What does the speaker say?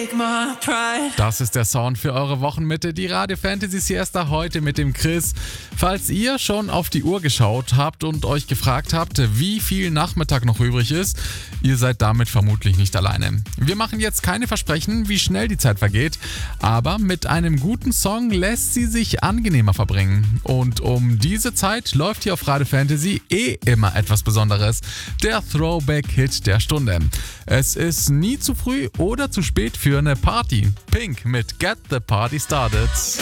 Das ist der Sound für eure Wochenmitte, die Radio Fantasy Siesta heute mit dem Chris. Falls ihr schon auf die Uhr geschaut habt und euch gefragt habt, wie viel Nachmittag noch übrig ist, ihr seid damit vermutlich nicht alleine. Wir machen jetzt keine Versprechen, wie schnell die Zeit vergeht, aber mit einem guten Song lässt sie sich angenehmer verbringen. Und um diese Zeit läuft hier auf Radio Fantasy immer etwas Besonderes. Der Throwback-Hit der Stunde. Es ist nie zu früh oder zu spät für eine Party. Pink mit Get the Party Started.